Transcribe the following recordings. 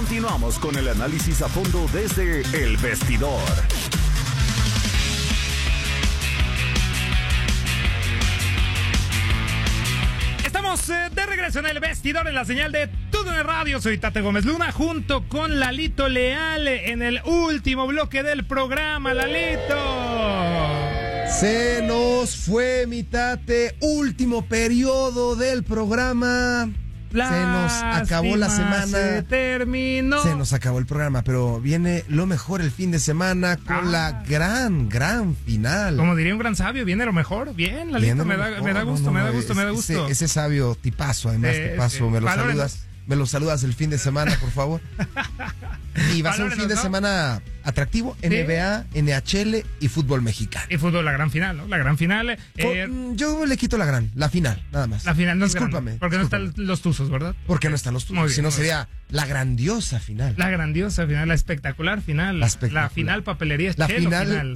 Continuamos con el análisis a fondo desde El Vestidor. Estamos de regreso en El Vestidor, en la señal de TUDN Radio. Soy Tate Gómez Luna, junto con Lalito Leal, en el último bloque del programa. ¡Lalito! Se nos fue, mi Tate, último periodo del programa. Se nos acabó la semana. Se terminó. Se nos acabó el programa, pero viene lo mejor el fin de semana con la gran final. Como diría un gran sabio, viene lo mejor. Bien, Lalito, me da gusto. Ese sabio tipazo, además, tipazo. Me lo saludas el fin de semana, por favor. Y va a ser un fin de semana atractivo. NBA, NHL y fútbol mexicano. Y fútbol, la gran final, ¿no? La gran final. Yo le quito la final, nada más. La final no es Discúlpame. Porque no están los Tuzos, ¿verdad? Porque no están los Tuzos. Si no sería la grandiosa final. La grandiosa final, la espectacular final. La final Papelerías Chelo.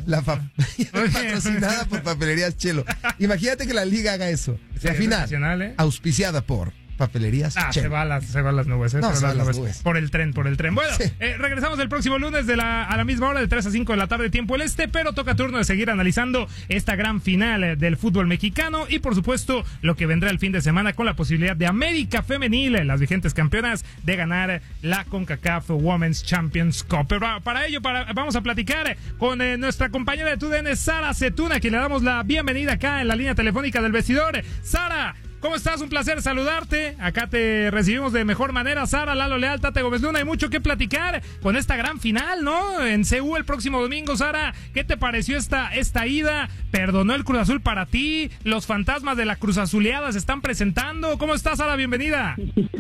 Patrocinada por Papelerías Chelo. Imagínate que la liga haga eso. La final, auspiciada por Papelerías Chelo. Se va a las nubes. No, se va a las nubes. Por el tren. Bueno, sí. Regresamos el próximo lunes a la misma hora, de 3 a 5 de la tarde, tiempo del este, pero toca turno de seguir analizando esta gran final del fútbol mexicano y, por supuesto, lo que vendrá el fin de semana con la posibilidad de América Femenil, las vigentes campeonas, de ganar la CONCACAF Women's Champions Cup. Pero para ello, vamos a platicar con nuestra compañera de TUDN, Sara Zeytuna, a quien le damos la bienvenida acá en la línea telefónica del Vestidor. Sara, ¿cómo estás? Un placer saludarte. Acá te recibimos de mejor manera, Sara, Lalo Leal, Tate Gómez Luna. Hay mucho que platicar con esta gran final, ¿no? En CU el próximo domingo, Sara. ¿Qué te pareció esta ida? ¿Perdonó el Cruz Azul para ti? ¿Los fantasmas de la Cruz Azuleada se están presentando? ¿Cómo estás, Sara? Bienvenida.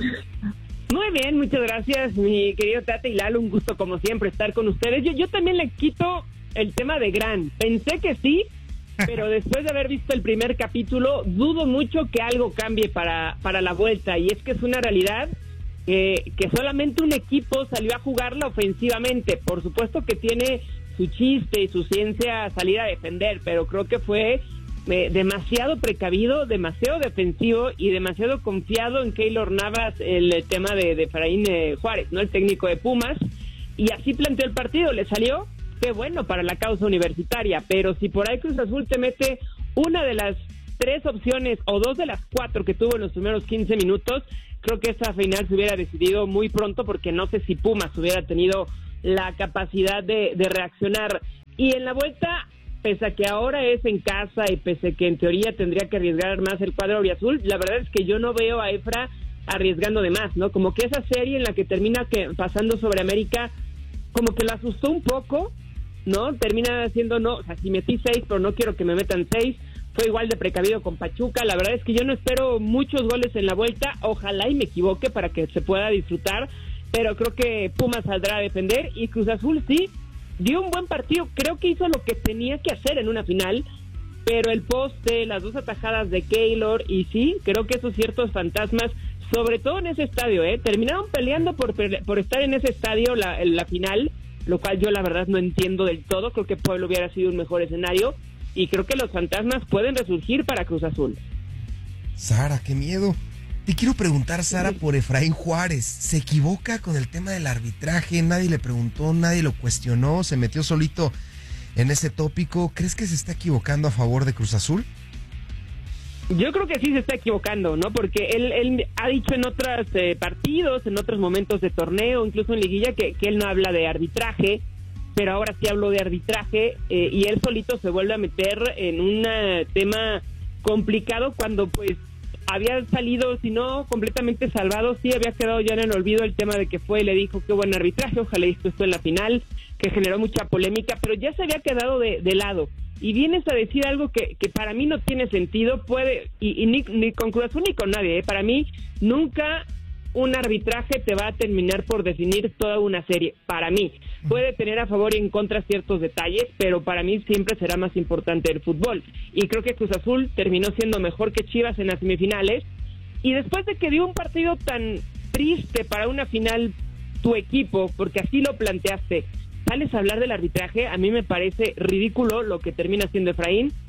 Muy bien, muchas gracias, mi querido Tate y Lalo. Un gusto, como siempre, estar con ustedes. Yo también le quito el tema de gran. Pensé que sí, pero después de haber visto el primer capítulo, dudo mucho que algo cambie para la vuelta. Y es que es una realidad que solamente un equipo salió a jugarla ofensivamente. Por supuesto que tiene su chiste y su ciencia salir a defender, pero creo que fue demasiado precavido, demasiado defensivo y demasiado confiado en Keylor Navas, el tema de Efraín Juárez, ¿no? El técnico de Pumas. Y así planteó el partido, le salió. Qué bueno para la causa universitaria, pero si por ahí Cruz Azul te mete una de las 3 opciones o 2 de las 4 que tuvo en los primeros 15 minutos, creo que esa final se hubiera decidido muy pronto, porque no sé si Pumas hubiera tenido la capacidad de reaccionar. Y en la vuelta, pese a que ahora es en casa y pese a que en teoría tendría que arriesgar más el cuadro auriazul, la verdad es que yo no veo a Efra arriesgando de más, ¿no? Como que esa serie en la que termina pasando sobre América, como que lo asustó un poco, ¿no? Termina haciendo, no, o sea, si metí 6, pero no quiero que me metan 6. Fue igual de precavido con Pachuca. La verdad es que yo no espero muchos goles en la vuelta. Ojalá y me equivoque para que se pueda disfrutar, pero creo que Pumas saldrá a defender y Cruz Azul sí dio un buen partido. Creo que hizo lo que tenía que hacer en una final, pero el poste, las 2 atajadas de Keylor, y sí, creo que esos ciertos fantasmas, sobre todo en ese estadio, terminaron peleando por estar en ese estadio la final, lo cual yo la verdad no entiendo del todo. Creo que Puebla hubiera sido un mejor escenario y creo que los fantasmas pueden resurgir para Cruz Azul. Sara, qué miedo. Te quiero preguntar, Sara, por Efraín Juárez. ¿Se equivoca con el tema del arbitraje? Nadie le preguntó, nadie lo cuestionó, se metió solito en ese tópico. ¿Crees que se está equivocando a favor de Cruz Azul? Yo creo que sí se está equivocando, ¿no? Porque él ha dicho en otros partidos, en otros momentos de torneo, incluso en liguilla, que él no habla de arbitraje, pero ahora sí habló de arbitraje, y él solito se vuelve a meter en un tema complicado cuando pues había salido, si no completamente salvado, sí había quedado ya en el olvido el tema de que fue y le dijo qué buen arbitraje, ojalá esto en la final, que generó mucha polémica, pero ya se había quedado de lado. Y vienes a decir algo que para mí no tiene sentido, y ni con Cruz Azul ni con nadie, Para mí, nunca un arbitraje te va a terminar por definir toda una serie. Para mí, puede tener a favor y en contra ciertos detalles, pero para mí siempre será más importante el fútbol. Y creo que Cruz Azul terminó siendo mejor que Chivas en las semifinales. Y después de que dio un partido tan triste para una final tu equipo, porque así lo planteaste, sales a hablar del arbitraje. A mí me parece ridículo lo que termina haciendo Efraín.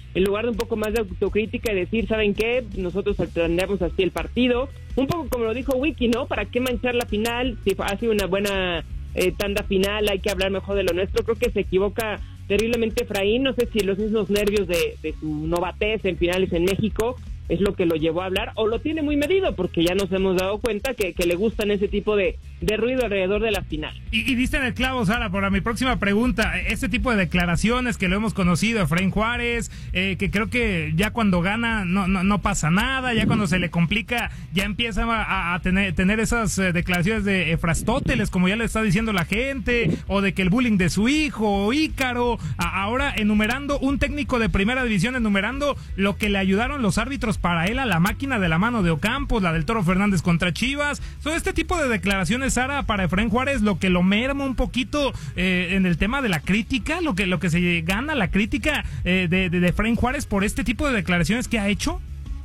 en lugar de un poco más de autocrítica y decir, ¿saben qué? Nosotros planeamos así el partido, un poco como lo dijo Wiki, ¿no? ¿Para qué manchar la final? Si ha sido una buena tanda final, hay que hablar mejor de lo nuestro. Creo que se equivoca terriblemente Efraín, no sé si los mismos nervios de su novatez en finales en México es lo que lo llevó a hablar, o lo tiene muy medido, porque ya nos hemos dado cuenta que le gustan ese tipo de ruido alrededor de la final. Y diste en el clavo, Sara, para mi próxima pregunta, este tipo de declaraciones que lo hemos conocido, Efraín Juárez, que creo que ya cuando gana no pasa nada, ya cuando se le complica, ya empieza a tener esas declaraciones de Efrastóteles, como ya le está diciendo la gente, o de que el bullying de su hijo, o Ícaro, ahora enumerando un técnico de primera división, enumerando lo que le ayudaron los árbitros para él a la máquina de la mano de Ocampos, la del Toro Fernández contra Chivas. Son este tipo de declaraciones, Sara, para Efraín Juárez, lo que lo merma un poquito en el tema de la crítica, lo que se gana la crítica de Efraín Juárez por este tipo de declaraciones que ha hecho.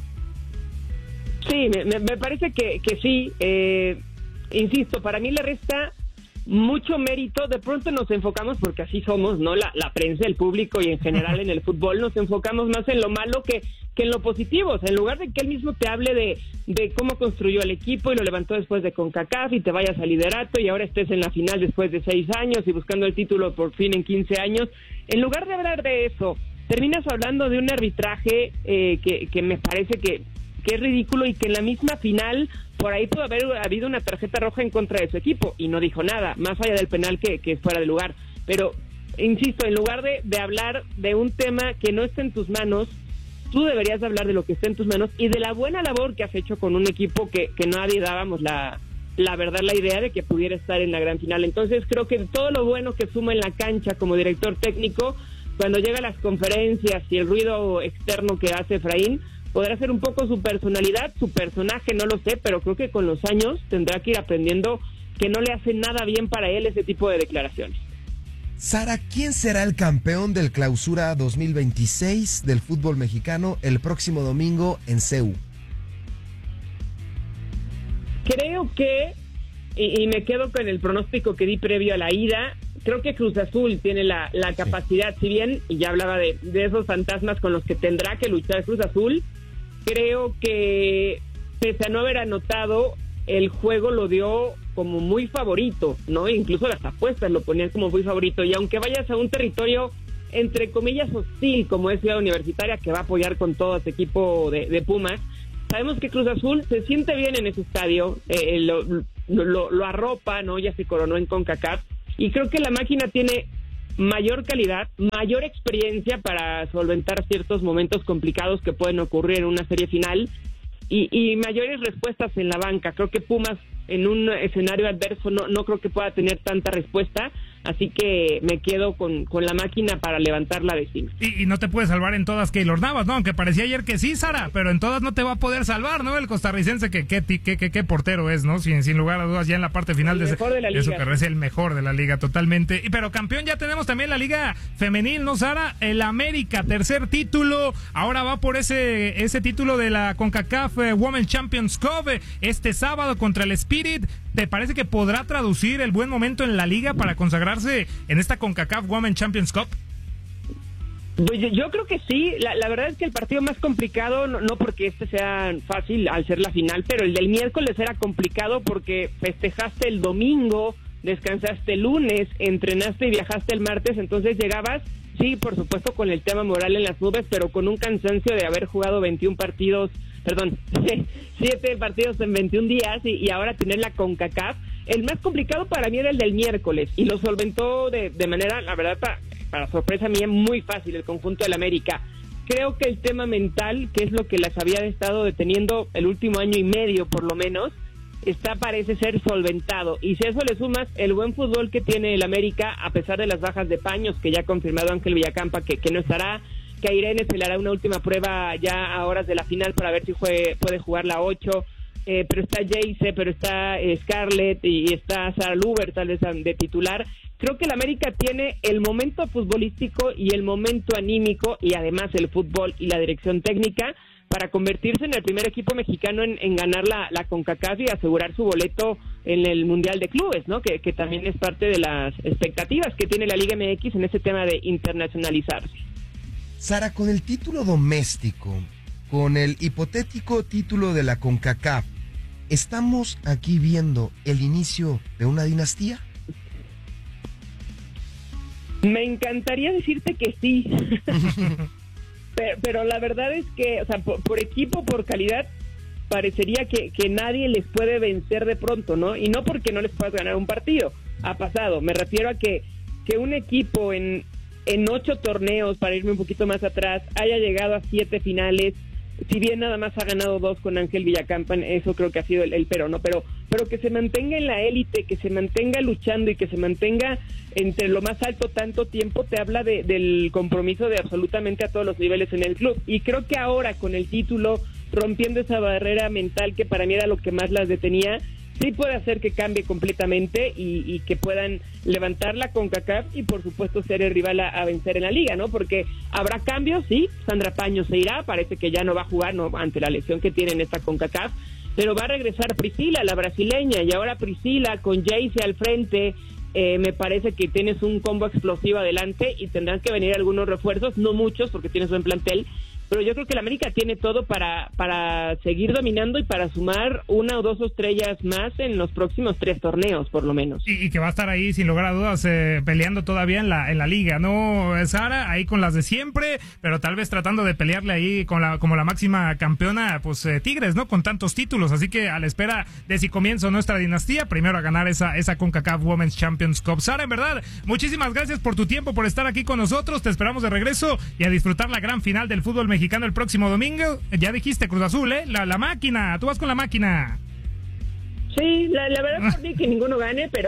Sí, me parece que sí. Insisto, para mí le resta mucho mérito. De pronto nos enfocamos, porque así somos, ¿no? La prensa, el público y en general en el fútbol nos enfocamos más en lo malo que en lo positivo. O sea, en lugar de que él mismo te hable de cómo construyó el equipo y lo levantó después de CONCACAF y te vayas al liderato y ahora estés en la final después de 6 años y buscando el título por fin en 15 años, en lugar de hablar de eso, terminas hablando de un arbitraje que me parece que es ridículo y que en la misma final por ahí pudo haber habido una tarjeta roja en contra de su equipo y no dijo nada, más allá del penal que fuera de lugar. Pero, insisto, en lugar de hablar de un tema que no está en tus manos, tú deberías hablar de lo que está en tus manos y de la buena labor que has hecho con un equipo que nadie dábamos la verdad, la idea de que pudiera estar en la gran final. Entonces creo que todo lo bueno que suma en la cancha como director técnico, cuando llega a las conferencias y el ruido externo que hace Efraín, podrá ser un poco su personalidad, su personaje, no lo sé, pero creo que con los años tendrá que ir aprendiendo que no le hace nada bien para él ese tipo de declaraciones. Sara, ¿quién será el campeón del Clausura 2026 del fútbol mexicano el próximo domingo en CEU? Creo que, y me quedo con el pronóstico que di previo a la ida, creo que Cruz Azul tiene la capacidad, si bien, y ya hablaba de esos fantasmas con los que tendrá que luchar Cruz Azul, creo que pese a no haber anotado, el juego lo dio como muy favorito, ¿no? Incluso las apuestas lo ponían como muy favorito, y aunque vayas a un territorio entre comillas hostil como es Ciudad Universitaria, que va a apoyar con todo este equipo de Pumas, sabemos que Cruz Azul se siente bien en ese estadio, lo arropa, ¿no? Ya se coronó en CONCACAF, y creo que la máquina tiene mayor calidad, mayor experiencia para solventar ciertos momentos complicados que pueden ocurrir en una serie final y mayores respuestas en la banca. Creo que Pumas en un escenario adverso no creo que pueda tener tanta respuesta, así que me quedo con la máquina para levantarla de cima. Y no te puede salvar en todas Keylor Navas, ¿no? Aunque parecía ayer que sí, Sara, pero en todas no te va a poder salvar, ¿no? El costarricense que qué portero es, ¿no? Sin lugar a dudas, ya en la parte final de su carrera es el mejor de la liga, totalmente. Pero campeón ya tenemos también la liga femenil, ¿no, Sara? El América, tercer título, ahora va por ese título de la CONCACAF Women's Champions Cup este sábado contra el Spirit. ¿Te parece que podrá traducir el buen momento en la liga para consagrarse en esta CONCACAF Women's Champions Cup? Pues yo creo que sí. La verdad es que el partido más complicado, no porque este sea fácil al ser la final, pero el del miércoles era complicado porque festejaste el domingo, descansaste el lunes, entrenaste y viajaste el martes, entonces llegabas, sí, por supuesto con el tema moral en las nubes, pero con un cansancio de haber jugado 7 partidos en 21 días y ahora tener la CONCACAF. El más complicado para mí era el del miércoles y lo solventó de manera, la verdad, para sorpresa mía, muy fácil el conjunto del América. Creo que el tema mental, que es lo que las había estado deteniendo el último año y medio por lo menos, parece ser solventado, y si a eso le sumas el buen fútbol que tiene el América, a pesar de las bajas de Paños, que ya ha confirmado Ángel Villacampa que no estará, que a Irene se le hará una última prueba ya a horas de la final para ver si puede jugar la 8, pero está Jayce, pero está Scarlett y está Sara Luber tal vez de titular. Creo que el América tiene el momento futbolístico y el momento anímico y además el fútbol y la dirección técnica para convertirse en el primer equipo mexicano en ganar la CONCACAF y asegurar su boleto en el Mundial de Clubes, ¿no? Que también es parte de las expectativas que tiene la Liga MX en ese tema de internacionalizarse. Sara, con el título doméstico, con el hipotético título de la CONCACAF, ¿estamos aquí viendo el inicio de una dinastía? Me encantaría decirte que sí, pero la verdad es que, o sea, por equipo, por calidad, parecería que nadie les puede vencer de pronto, ¿no? Y no porque no les puedas ganar un partido, ha pasado. Me refiero a que un equipo en 8 torneos, para irme un poquito más atrás, haya llegado a 7 finales, si bien nada más ha ganado 2 con Ángel Villacampa, eso creo que ha sido el pero, ¿no? Pero que se mantenga en la élite, que se mantenga luchando y que se mantenga entre lo más alto tanto tiempo, te habla del compromiso de absolutamente a todos los niveles en el club. Y creo que ahora, con el título, rompiendo esa barrera mental que para mí era lo que más las detenía, sí puede hacer que cambie completamente y que puedan levantar la CONCACAF y por supuesto ser el rival a vencer en la liga, ¿no? Porque habrá cambios, sí, Sandra Paño se irá, parece que ya no va a jugar, ¿no?, ante la lesión que tiene en esta CONCACAF, pero va a regresar Priscila, la brasileña, y ahora Priscila con Jayce al frente, me parece que tienes un combo explosivo adelante y tendrán que venir algunos refuerzos, no muchos porque tienes buen plantel, pero yo creo que la América tiene todo para seguir dominando y para sumar 1 o 2 estrellas más en los próximos 3 torneos, por lo menos. Y que va a estar ahí, sin lugar a dudas, peleando todavía en la liga, ¿no, Sara? Ahí con las de siempre, pero tal vez tratando de pelearle ahí como la máxima campeona, pues Tigres, ¿no? Con tantos títulos, así que a la espera de si comienza nuestra dinastía, primero a ganar esa CONCACAF Women's Champions Cup. Sara, en verdad, muchísimas gracias por tu tiempo, por estar aquí con nosotros, te esperamos de regreso y a disfrutar la gran final del fútbol mexicano el próximo domingo. Ya dijiste Cruz Azul, la máquina, tú vas con la máquina. Sí, la verdad por mí que ninguno gane, pero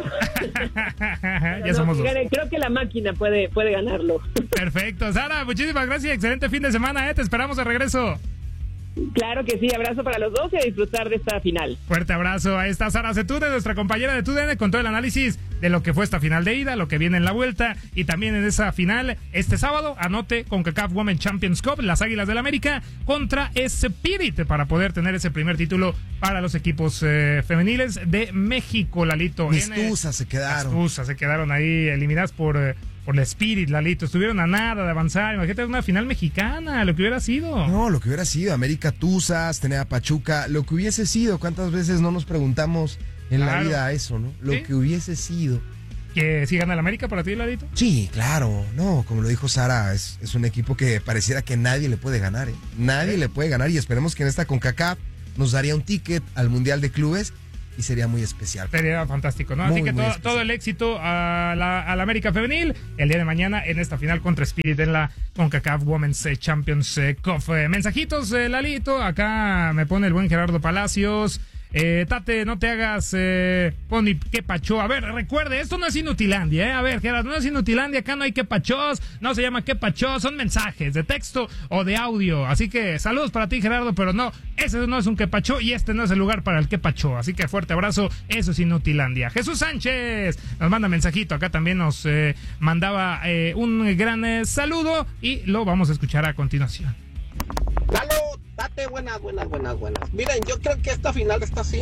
ya somos dos. Creo que la máquina puede ganarlo. Perfecto, Sara, muchísimas gracias, excelente fin de semana, te esperamos de regreso. Claro que sí, abrazo para los dos y a disfrutar de esta final. Fuerte abrazo, ahí está Sara Setúnez, nuestra compañera de TUDN, con todo el análisis de lo que fue esta final de ida, lo que viene en la vuelta y también en esa final este sábado, anote CONCACAF Women's Champions Cup, las Águilas del América contra Spirit, para poder tener ese primer título para los equipos femeniles de México, Lalito. Mis Tuzas se quedaron. Las Tuzas se quedaron ahí eliminadas por la Spirit, Lalito, estuvieron a nada de avanzar. Imagínate una final mexicana, lo que hubiera sido. No, lo que hubiera sido, América Tuzas, tener a Pachuca, lo que hubiese sido. ¿Cuántas veces no nos preguntamos en la vida eso, no? Lo que hubiese sido. ¿Que si gana el América para ti, Ladito? Sí, claro, no, como lo dijo Sara, es un equipo que pareciera que nadie le puede ganar, Nadie le puede ganar y esperemos que en esta CONCACAF nos daría un ticket al Mundial de Clubes y sería muy especial. Sería fantástico, ¿no? Así que todo el éxito a la América Femenil el día de mañana en esta final contra Spirit en la CONCACAF Women's Champions Cup. Mensajitos, Lalito, acá me pone el buen Gerardo Palacios. Tate, no te hagas poni que pacho. A ver, recuerde, esto no es Inutilandia, A ver, Gerardo, no es Inutilandia, acá no hay que pachos, no se llama que pachos, son mensajes de texto o de audio. Así que saludos para ti, Gerardo, pero no, ese no es un que pacho y este no es el lugar para el que pacho. Así que fuerte abrazo, eso es Inutilandia. Jesús Sánchez nos manda mensajito, acá también nos mandaba un gran saludo y lo vamos a escuchar a continuación. ¡Lalo! Date, buenas. Miren, yo creo que esta final está así.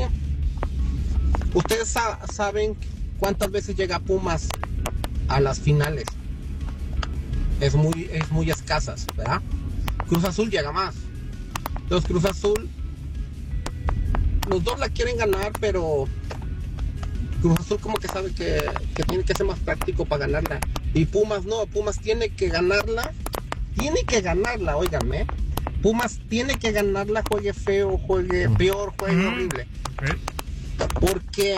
Ustedes saben cuántas veces llega Pumas a las finales. Es muy escasas, ¿verdad? Cruz Azul llega más. Los Cruz Azul, los dos la quieren ganar, pero Cruz Azul como que sabe que tiene que ser más práctico para ganarla. Y Pumas no, Pumas tiene que ganarla, óiganme. Pumas tiene que ganarla, juegue feo, juegue peor, juegue horrible. Porque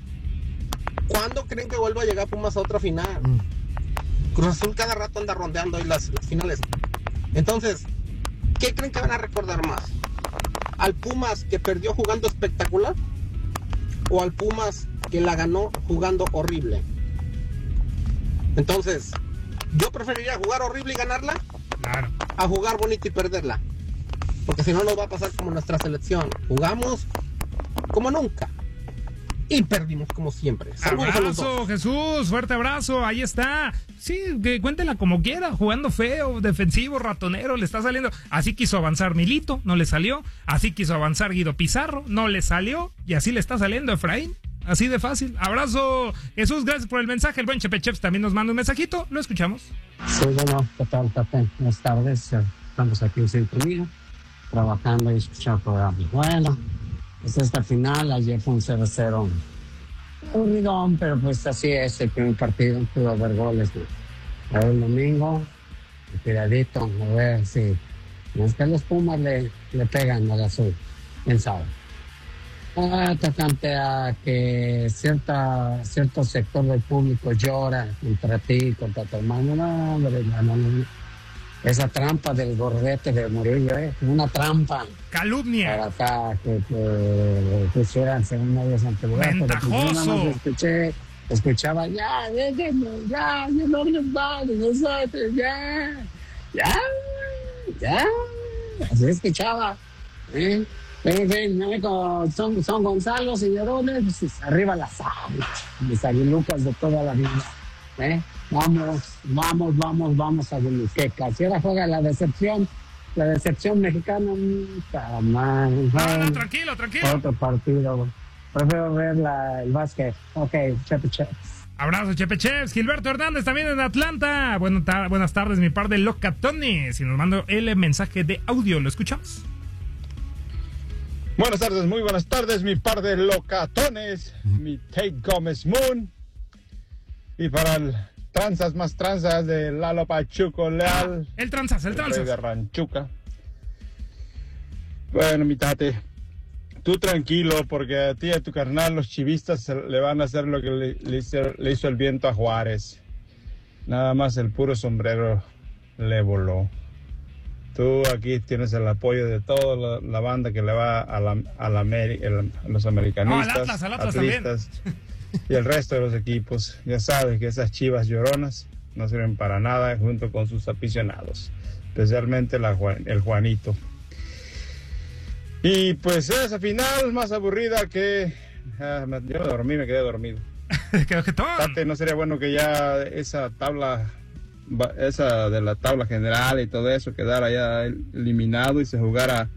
¿cuándo creen que vuelva a llegar Pumas a otra final? Cruz Azul cada rato anda rondeando ahí las finales. Entonces, ¿qué creen que van a recordar más? ¿Al Pumas que perdió jugando espectacular? ¿O al Pumas que la ganó jugando horrible? Entonces, yo preferiría jugar horrible y ganarla, claro, a jugar bonito y perderla. Porque si no nos va a pasar como nuestra selección. Jugamos como nunca y perdimos como siempre. Saludos a los dos. Jesús, fuerte abrazo, ahí está. Sí, que cuéntenla como quiera, jugando feo, defensivo, ratonero, le está saliendo. Así quiso avanzar Milito, no le salió. Así quiso avanzar Guido Pizarro, no le salió. Y así le está saliendo Efraín. Así de fácil. Abrazo, Jesús, gracias por el mensaje. El buen Chepe Cheps también nos manda un mensajito, lo escuchamos. Sí, bueno, ¿qué tal, Tate? Buenas tardes. Estamos aquí en sintonía, trabajando y escuchando programas. Bueno, pues esta final, ayer fue un 0-0. Aburridón, pero pues así es, el primer partido, pudo haber goles. ¿No? A ver, el domingo, tiradito, a ver si... Es que los Pumas le pegan al azul, quién sabe. Tocante a que cierto sector del público llora contra ti, contra tu hermano. No, hombre, no. Esa trampa del gordete de Murillo, una trampa. Calumnia. Para acá, que pusieran según medios anteriores. Ventajoso. Escuchaba, ya, déjenme, ya, no nos vale, nosotros, ya. Así escuchaba, ¿eh? En fin, son Gonzalo, señorones, pues, arriba las águilas, mis aguilucas de toda la vida, ¿eh? Vamos a Guliqueca. Si ahora juega la decepción mexicana, No, tranquilo. Otro partido, prefiero ver el básquet. Ok, Chepe. Abrazo, Chepe Chefs. Gilberto Hernández también en Atlanta. Buenas tardes, mi par de locatones. Y nos mando el mensaje de audio. ¿Lo escuchamos? Buenas tardes, muy buenas tardes, mi par de locatones. Mi Tate Gómez Moon. Y para el tranzas más tranzas de Lalo Pachuco Leal. El tranzas. Rey de Ranchuca. Bueno, mi tate. Tú tranquilo, porque a ti y a tu carnal los chivistas le van a hacer lo que le hizo el viento a Juárez. Nada más el puro sombrero le voló. Tú aquí tienes el apoyo de toda la banda que le va a los americanistas, al Atlas también. Y el resto de los equipos. Ya sabes que esas chivas lloronas no sirven para nada junto con sus aficionados, especialmente el Juanito. Y pues esa final más aburrida que... yo me quedé dormido. Tate, ¿no sería bueno que ya esa de la tabla general y todo eso quedara ya eliminado y se jugara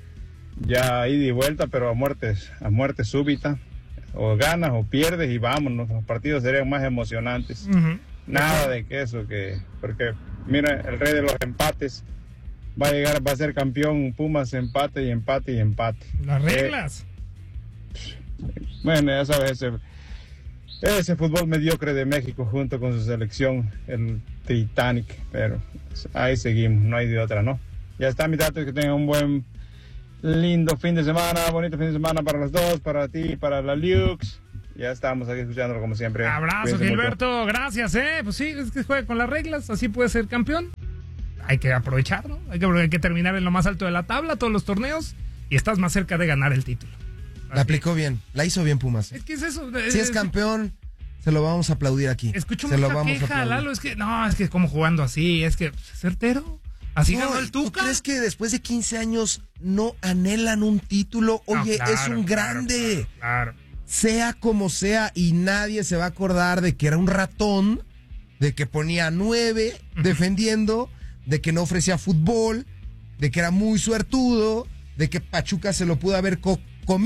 ya ida y vuelta, pero a muerte súbita? O ganas o pierdes y vámonos, los partidos serían más emocionantes. Nada de que eso, porque mira, el rey de los empates va a ser campeón Pumas, empate. Las reglas. Bueno, ya sabes, ese fútbol mediocre de México junto con su selección, el Titanic, pero ahí seguimos, no hay de otra, ¿no? Ya está, mi dato, que tengan un buen, lindo fin de semana, bonito fin de semana para los dos, para ti y para la Lux. Ya estamos aquí escuchándolo como siempre. Abrazo, cuídense, Gilberto, mucho. Gracias, Pues sí, es que juega con las reglas, así puede ser campeón. Hay que aprovechar, ¿no? Hay que terminar en lo más alto de la tabla, todos los torneos, y estás más cerca de ganar el título. La aplicó bien, la hizo bien Pumas. Es que es eso. Si es campeón, se lo vamos a aplaudir aquí. Escucho mucha queja, Lalo, es que como jugando así, es que certero. Así ganó el Tuca. ¿Tú crees que después de 15 años no anhelan un título? Oye, claro, es un grande. Claro. Sea como sea, y nadie se va a acordar de que era un ratón, de que ponía 9 defendiendo, de que no ofrecía fútbol, de que era muy suertudo, de que Pachuca se lo pudo haber comido.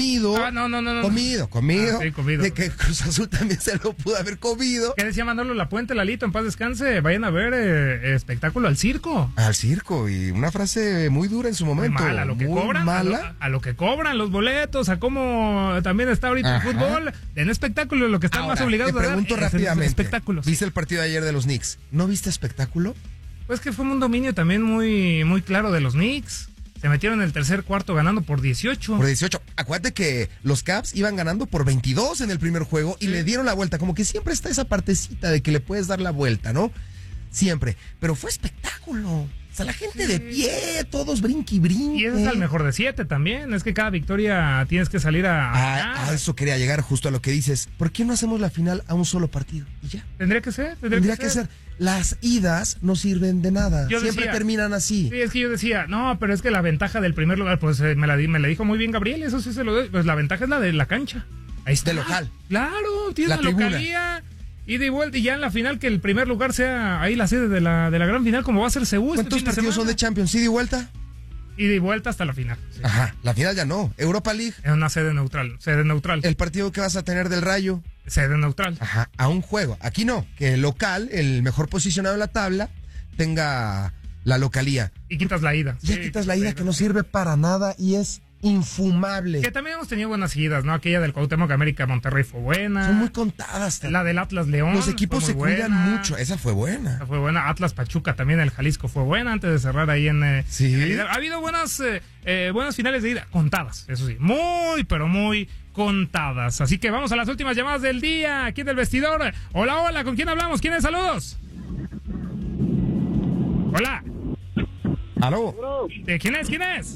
Comido. Sí, comido. De que Cruz Azul también se lo pudo haber comido. ¿Qué decía Manolo Lapuente, Lalito? En paz descanse. Vayan a ver espectáculo al circo. Al circo, y una frase muy dura en su momento. Muy mala, a lo que cobran. A lo que cobran los boletos, a cómo también está ahorita el fútbol. En espectáculo, lo que están más obligados a dar. Te pregunto rápidamente. Espectáculos. ¿Viste el partido de ayer de los Knicks? ¿No viste espectáculo? Pues que fue un dominio también muy, muy claro de los Knicks. Se metieron en el tercer cuarto ganando por 18. Por 18. Acuérdate que los Caps iban ganando por 22 en el primer juego y le dieron la vuelta. Como que siempre está esa partecita de que le puedes dar la vuelta, ¿no? Siempre. Pero fue espectáculo. O sea, la gente de pie, todos brinqui. Y ese es el mejor de 7 también. Es que cada victoria tienes que salir a eso quería llegar, justo a lo que dices. ¿Por qué no hacemos la final a un solo partido? Y ya. Tendría que ser. Tendría que ser. Las idas no sirven de nada. Siempre terminan así. Sí, es que yo decía, no, pero es que la ventaja del primer lugar, pues me la dijo muy bien Gabriel, eso sí se lo doy. Pues la ventaja es la de la cancha. Ahí está. De local. Claro, tienes la localía. Ida y vuelta, y ya en la final que el primer lugar sea ahí la sede de la gran final, como va a ser Seúl. ¿Cuántos partidos son de Champions? ¿Ida y vuelta? Ida y vuelta hasta la final. Sí. Ajá, la final ya no. Europa League. Es una sede neutral. El partido que vas a tener del Rayo. Sede neutral. Ajá, a un juego. Aquí no, que el local, el mejor posicionado en la tabla, tenga la localía. Y quitas la ida. Ya quitas la ida que no sirve para nada y es infumable. Que también hemos tenido buenas idas, ¿no? Aquella del Cuauhtémoc América Monterrey fue buena. Son muy contadas. La del Atlas León. Los equipos se cuidan mucho. Esa fue buena. Esa fue buena. Atlas Pachuca también, el Jalisco fue buena antes de cerrar ahí en. Sí. Ha habido buenas finales de ida. Contadas, eso sí. Muy, pero muy contadas. Así que vamos a las últimas llamadas del día. Aquí del vestidor. Hola, hola. ¿Con quién hablamos? ¿Quién es? Saludos. Hola. ¿Aló? ¿Quién es? ¿Quién es?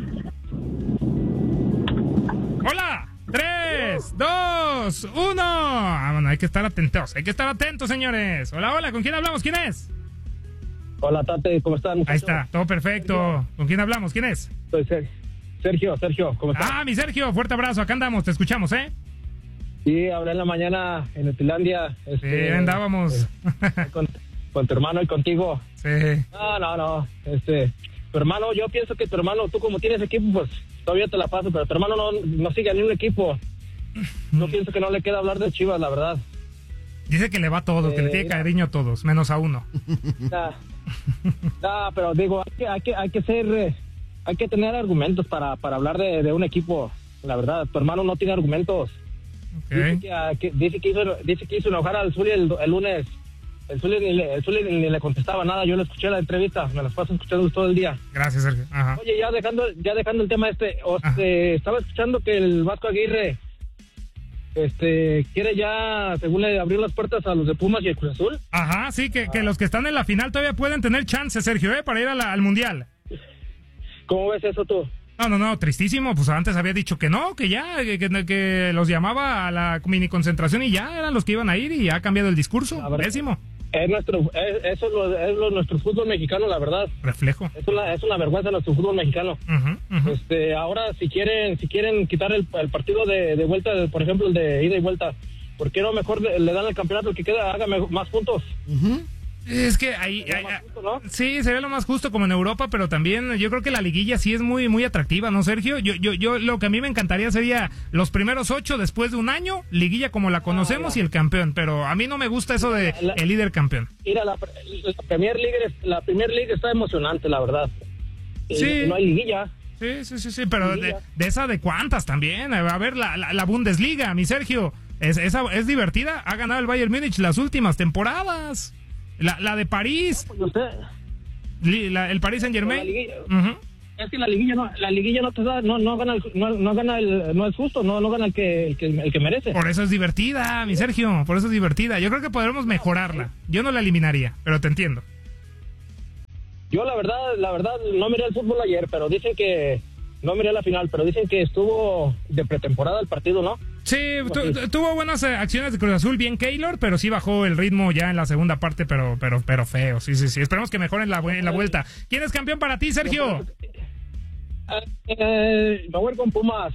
Hola, 3, 2, 1. Ah, bueno, hay que estar atentos, señores. Hola, hola, ¿con quién hablamos? ¿Quién es? Hola, Tate, ¿cómo están? Ahí está, todo perfecto. ¿Con quién hablamos? ¿Quién es? Soy Sergio, ¿cómo estás? Ah, mi Sergio, fuerte abrazo, acá andamos, te escuchamos, ¿eh? Sí, hablé en la mañana en Utilandia. Sí, andábamos. Con tu hermano y contigo. Sí. No. Tu hermano, yo pienso que tu hermano, tú como tienes equipo, pues todavía te la paso, pero tu hermano no sigue a ningún equipo. Yo pienso que no le queda hablar de Chivas, la verdad. Dice que le va a todos, que le tiene cariño a todos, menos a uno. Pero digo, hay que tener argumentos para hablar de un equipo. La verdad, tu hermano no tiene argumentos. Okay. Dice que hizo enojar al Zuli el lunes. El Zuli ni le contestaba nada. Yo le escuché la entrevista, me las paso escuchando todo el día. Gracias, Sergio. Ajá. Oye, ya dejando el tema estaba escuchando que el Vasco Aguirre quiere ya, según le abrir las puertas a los de Pumas y el Cruz Azul. Ajá, sí, que los que están en la final todavía pueden tener chance, Sergio, para ir al Mundial. ¿Cómo ves eso tú? No, tristísimo. Pues antes había dicho que no, que ya, que los llamaba a la mini concentración y ya eran los que iban a ir y ya ha cambiado el discurso. Pésimo. Es nuestro fútbol mexicano, la verdad. Reflejo. Es una vergüenza nuestro fútbol mexicano. Uh-huh. Ahora si quieren quitar el partido de vuelta, por ejemplo el de ida y vuelta, ¿por qué no mejor le dan el campeonato que queda, haga más puntos? Uh-huh. Es que ahí justo, ¿no? Sí, sería lo más justo como en Europa, pero también yo creo que la liguilla sí es muy muy atractiva, ¿no, Sergio? Yo lo que a mí me encantaría sería los primeros 8 después de un año, liguilla como la conocemos y el campeón, pero a mí no me gusta eso de el líder campeón. Mira, la Premier League está emocionante, la verdad. Sí. No hay liguilla. Sí, pero de esa de cuántas también. A ver, la Bundesliga, mi Sergio, es divertida, ha ganado el Bayern Múnich las últimas temporadas. La de París, el Paris Saint-Germain. Uh-huh. Es que la liguilla no te da, no gana no es justo, no gana el que merece. Por eso es divertida, mi Sergio, por eso es divertida. Yo creo que podremos mejorarla. Yo no la eliminaría, pero te entiendo. Yo la verdad no miré el fútbol ayer, pero dicen que no miré la final, pero dicen que estuvo de pretemporada el partido, ¿no? Sí, tuvo buenas acciones de Cruz Azul, bien Keylor, pero sí bajó el ritmo ya en la segunda parte, pero feo. Sí. Esperemos que mejoren la vuelta. ¿Quién es campeón para ti, Sergio? Me voy con Pumas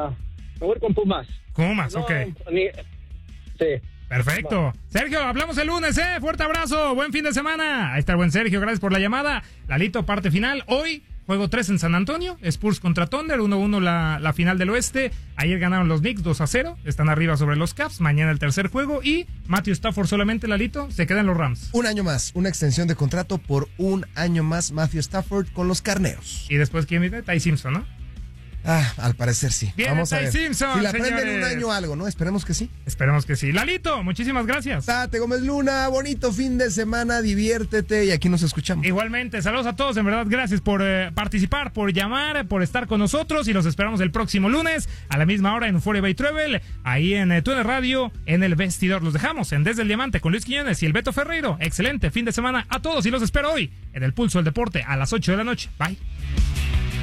Pumas, ok. Sí. Perfecto. Sergio, hablamos el lunes, Fuerte abrazo, buen fin de semana. Ahí está el buen Sergio, gracias por la llamada. Lalito, parte final. Hoy, juego 3 en San Antonio, Spurs contra Thunder, 1-1 la final del oeste. Ayer ganaron los Knicks 2-0, están arriba sobre los Caps. Mañana el tercer juego y Matthew Stafford solamente, Lalito, se quedan los Rams. Un año más, una extensión de contrato por un año más Matthew Stafford con los Carneros. Y después, ¿quién viene? Ty Simpson, ¿no? Al parecer sí. Viene Vamos a Ty ver. Simpson, si la aprenden señores. un año algo, ¿no? Esperemos que sí. Esperemos que sí. Lalito, muchísimas gracias. Tate Gómez Luna, bonito fin de semana, diviértete y aquí nos escuchamos. Igualmente, saludos a todos, en verdad, gracias por participar, por llamar, por estar con nosotros y los esperamos el próximo lunes a la misma hora en Euphoria by Travel, ahí en TUNE Radio, en El Vestidor. Los dejamos en Desde el Diamante con Luis Quiñones y el Beto Ferreiro. Excelente fin de semana a todos y los espero hoy en el Pulso del Deporte a las 8 de la noche. Bye.